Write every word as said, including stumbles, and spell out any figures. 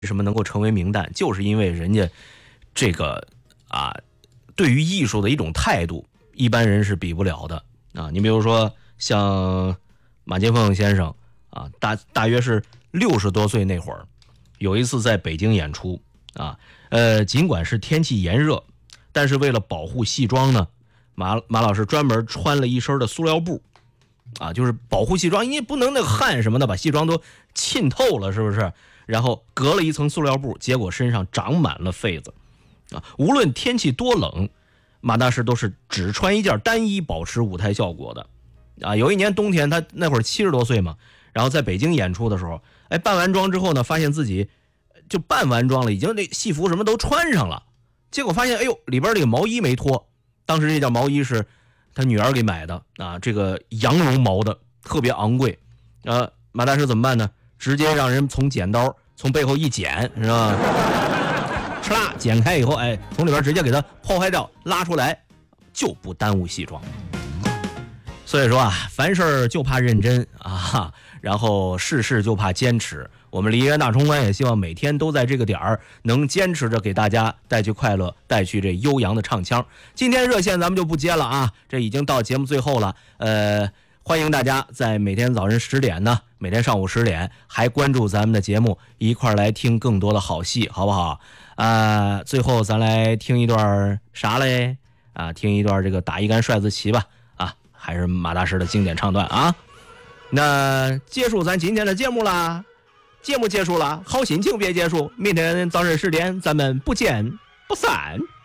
什么能够成为名旦，就是因为人家这个啊，对于艺术的一种态度，一般人是比不了的啊。你比如说像马金凤先生啊，大大约是六十多岁那会儿，有一次在北京演出啊，呃，尽管是天气炎热，但是为了保护戏装呢，马马老师专门穿了一身的塑料布。啊，就是保护戏装，因为不能那个汗什么的把戏装都浸透了，是不是？然后隔了一层塑料布，结果身上长满了痱子。啊，无论天气多冷，马大师都是只穿一件单衣保持舞台效果的。啊，有一年冬天，他那会儿七十多岁嘛，然后在北京演出的时候，哎，扮完妆之后呢，发现自己就扮完妆了，已经这戏服什么都穿上了，结果发现，哎呦，里边这个毛衣没脱。当时这件毛衣是他女儿给买的啊，这个羊绒毛的，特别昂贵。呃，马大师怎么办呢？直接让人从剪刀从背后一剪，是吧？哧啦，剪开以后，哎，从里边直接给它剖开掉，拉出来，就不耽误戏装。所以说啊，凡事就怕认真啊，然后事事就怕坚持。我们梨园大冲关也希望每天都在这个点儿能坚持着给大家带去快乐，带去这悠扬的唱腔。今天热线咱们就不接了啊，这已经到节目最后了。呃，欢迎大家在每天早晨十点呢，每天上午十点还关注咱们的节目，一块来听更多的好戏，好不好？啊、呃，最后咱来听一段啥嘞？啊，听一段这个打一杆帅子旗吧。啊，还是马大师的经典唱段啊。那结束咱今天的节目啦。节目结束了，好心情别结束，明天早晨十点咱们不见不散。